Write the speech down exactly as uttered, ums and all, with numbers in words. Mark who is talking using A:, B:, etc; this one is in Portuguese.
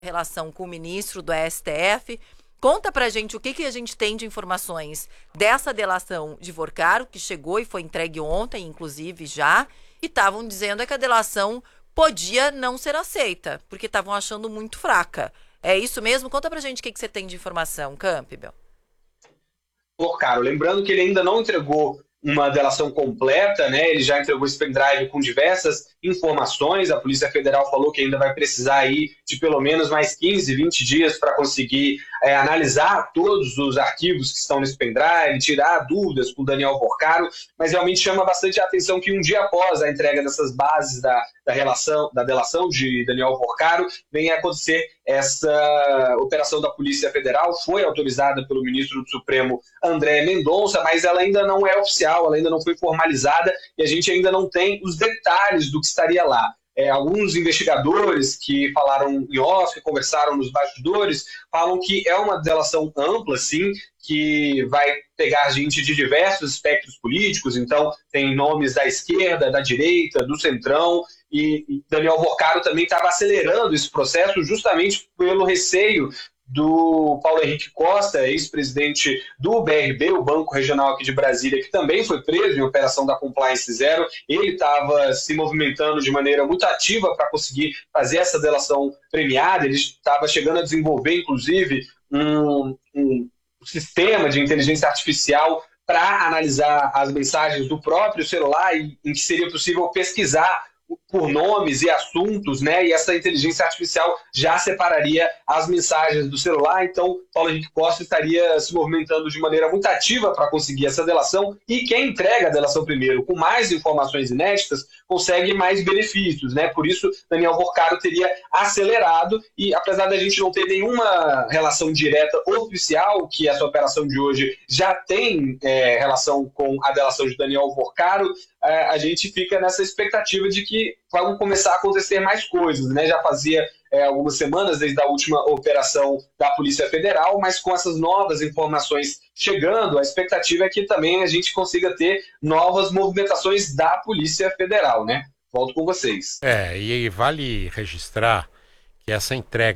A: relação com o ministro do S T F. Conta pra gente o que, que a gente tem de informações dessa delação de Vorcaro, que chegou e foi entregue ontem, inclusive, já, e estavam dizendo é que a delação podia não ser aceita, porque estavam achando muito fraca. É isso mesmo? Conta pra gente o que, que você tem de informação, Campbell.
B: Vorcaro, lembrando que ele ainda não entregou uma delação completa, né? Ele já entregou esse pendrive com diversas informações. A Polícia Federal falou que ainda vai precisar aí de pelo menos mais quinze, vinte dias para conseguir é, analisar todos os arquivos que estão nesse pendrive, tirar dúvidas com o Daniel Vorcaro, mas realmente chama bastante a atenção que um dia após a entrega dessas bases da, da, relação, da delação de Daniel Vorcaro, venha acontecer essa operação da Polícia Federal. Foi autorizada pelo ministro do Supremo André Mendonça, mas ela ainda não é oficial, ela ainda não foi formalizada e a gente ainda não tem os detalhes do que estaria lá. É, alguns investigadores que falaram em off, que conversaram nos bastidores, falam que é uma delação ampla, sim, que vai pegar gente de diversos espectros políticos, então tem nomes da esquerda, da direita, do centrão, e, e Daniel Vorcaro também estava acelerando esse processo justamente pelo receio do Paulo Henrique Costa, ex-presidente do B R B, o Banco Regional aqui de Brasília, que também foi preso em operação da Compliance Zero. Ele estava se movimentando de maneira muito ativa para conseguir fazer essa delação premiada. Ele estava chegando a desenvolver, inclusive, um, um sistema de inteligência artificial para analisar as mensagens do próprio celular e em que seria possível pesquisar por nomes e assuntos, né? E essa inteligência artificial já separaria as mensagens do celular. Então, Paulo Henrique Costa estaria se movimentando de maneira muito ativa para conseguir essa delação, e quem entrega a delação primeiro com mais informações inéditas consegue mais benefícios, né? Por isso, Daniel Vorcaro teria acelerado, e apesar da gente não ter nenhuma relação direta oficial, que essa operação de hoje já tem é, relação com a delação de Daniel Vorcaro, é, a gente fica nessa expectativa de que vão começar a acontecer mais coisas, né? Já fazia é, algumas semanas desde a última operação da Polícia Federal, mas com essas novas informações chegando, a expectativa é que também a gente consiga ter novas movimentações da Polícia Federal, né? Volto com vocês.
C: É, e vale registrar que essa entrega